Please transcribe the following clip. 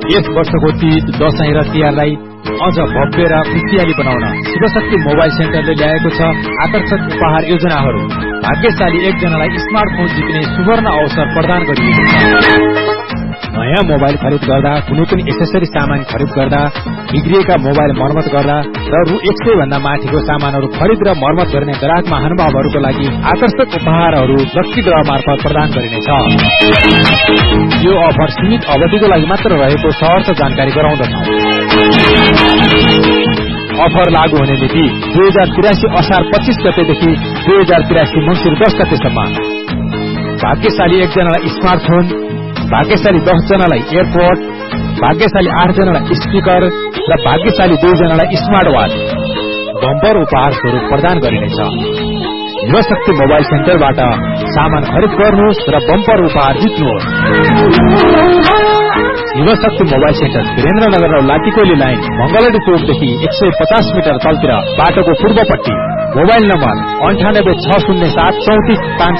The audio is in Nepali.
यस वर्षको तीज, दशैं र तिहारलाई अझ भव्य र खुशियाली बनाउन शिवशक्ति मोबाइल सेन्टरले ल्याएको छ आकर्षक उपहार योजनाहरू। भाग्यशाली एकजनालाई स्मार्टफोन जित्ने सुवर्ण अवसर प्रदान गरिएको छ। नयाँ मोबाइल खरिद गर्दा, कुनै पनि एक्सेसरी सामान खरिद गर्दा, बिग्रिएका मोबाइल मर्मत गर्दा र रु 100 भन्दा माथिको सामानहरू खरिद र मर्मत गर्ने ग्राहक महानुभावहरूको लागि आकर्षक उपहारहरू लकी ड्र मार्फत प्रदान गरिनेछ। यो अफर सीमित अवधिको लागि मात्र रहेको सहर्ष जानकारी गराउँदछौं। अफर लागू हुने मिति 2083 असार 25 गतेदेखि 2083 मंसिर 10 गतेसम्म। भाग्यशाली एकजनालाई स्मार्टफोन, भाग्यशाली 10 जनालाई एयरपोर्ट, भाग्यशाली 8 जनालाई स्पिकर र भाग्यशाली 2 जनालाई स्मार्ट वाच बम्पर उपहार स्वरूप प्रदान गरिनेछ। शिवशक्ति मोबाइल सेन्टरबाट सामान खरिद गर्नुहोस् र बम्पर उपहार जित्नुहोस्। शिवशक्ति मोबाइल सेन्टर वीरेन्द्रनगर र लाटीकोली लाइन, मंगलडी चौकदेखि 150 मिटर तलतिर बाटोको पूर्वपट्टि। Mobile number 98607345